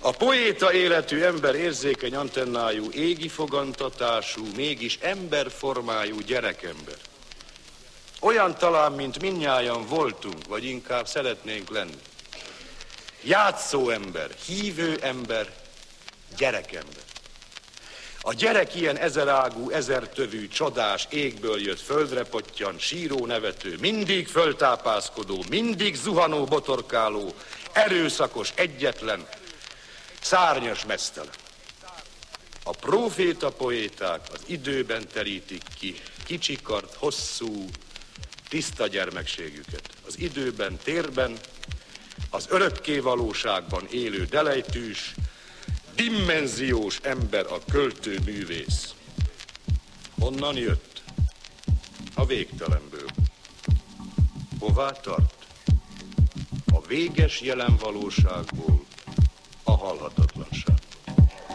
A poéta életű ember érzékeny antennájú, égi fogantatású, mégis emberformájú gyerekember. Olyan talán, mint mindnyájan voltunk, vagy inkább szeretnénk lenni. Játszó ember, hívő ember, gyerekember. A gyerek ilyen ezerágú, ezertövű, csodás, égből jött, földre pottyan, síró, nevető, mindig föltápászkodó, mindig zuhanó, botorkáló, erőszakos, egyetlen, szárnyas, meztelen. A próféta poéták az időben terítik ki kicsikart, hosszú, tiszta gyermekségüket. Az időben, térben, az örökké valóságban élő delejtűs, dimenziós ember a költő művész. Honnan jött? A végtelenből. Hová tart? A véges jelen valóságból